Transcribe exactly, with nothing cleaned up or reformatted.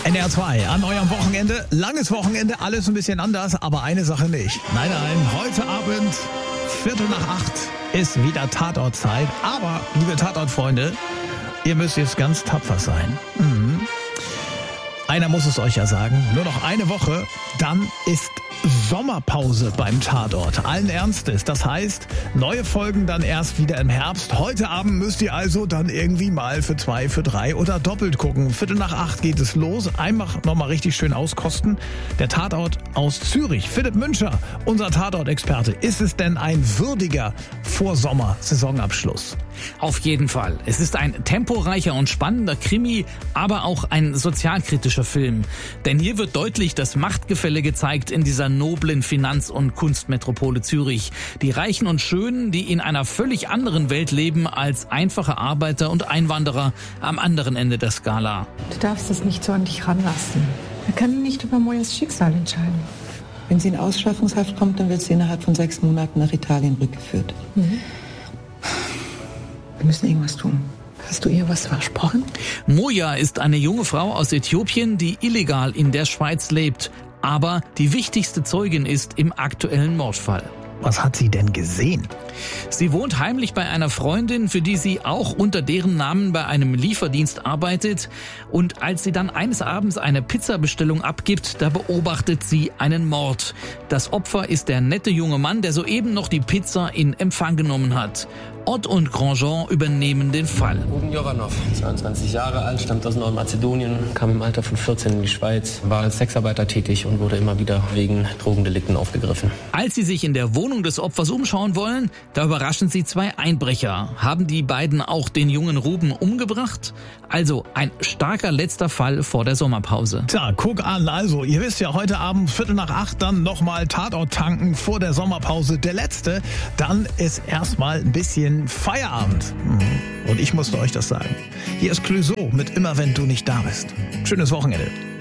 N R zwei an eurem Wochenende. Langes Wochenende, alles ein bisschen anders, aber eine Sache nicht. Nein, nein, heute Abend, Viertel nach acht, ist wieder Tatortzeit. Aber, liebe Tatortfreunde, ihr müsst jetzt ganz tapfer sein. Mhm. Einer muss es euch ja sagen. Nur noch eine Woche, dann ist Sommerpause beim Tatort. Allen Ernstes. Das heißt, neue Folgen dann erst wieder im Herbst. Heute Abend müsst ihr also dann irgendwie mal für zwei, für drei oder doppelt gucken. Viertel nach acht geht es los. Einmal nochmal richtig schön auskosten. Der Tatort aus Zürich. Philipp Münscher, unser Tatort-Experte. Ist es denn ein würdiger Vorsommer-Saisonabschluss? Auf jeden Fall. Es ist ein temporeicher und spannender Krimi, aber auch ein sozialkritischer Film. Denn hier wird deutlich das Machtgefälle gezeigt in dieser noblen Finanz- und Kunstmetropole Zürich. Die Reichen und Schönen, die in einer völlig anderen Welt leben als einfache Arbeiter und Einwanderer am anderen Ende der Skala. Du darfst es nicht so an dich ranlassen. Wir können nicht über Mojas Schicksal entscheiden. Wenn sie in Ausschaffungshaft kommt, dann wird sie innerhalb von sechs Monaten nach Italien rückgeführt. Mhm. Wir müssen irgendwas tun. Hast du ihr was versprochen? Moja ist eine junge Frau aus Äthiopien, die illegal in der Schweiz lebt, aber die wichtigste Zeugin ist im aktuellen Mordfall. Was hat sie denn gesehen? Sie wohnt heimlich bei einer Freundin, für die sie auch unter deren Namen bei einem Lieferdienst arbeitet. Und als sie dann eines Abends eine Pizzabestellung abgibt, da beobachtet sie einen Mord. Das Opfer ist der nette junge Mann, der soeben noch die Pizza in Empfang genommen hat. Ott und Grandjean übernehmen den Fall. Rubin Jovanov, zweiundzwanzig Jahre alt, stammt aus Nordmazedonien, kam im Alter von vierzehn in die Schweiz, war als Sexarbeiter tätig und wurde immer wieder wegen Drogendelikten aufgegriffen. Als sie sich in der Wohnung des Opfers umschauen wollen, da überraschen sie zwei Einbrecher. Haben die beiden auch den jungen Ruben umgebracht? Also ein starker letzter Fall vor der Sommerpause. Tja, guck an, also ihr wisst ja, heute Abend Viertel nach acht dann nochmal Tatort tanken vor der Sommerpause. Der letzte, dann ist erstmal ein bisschen Feierabend. Und ich musste euch das sagen. Hier ist Clouseau mit Immer wenn du nicht da bist. Schönes Wochenende.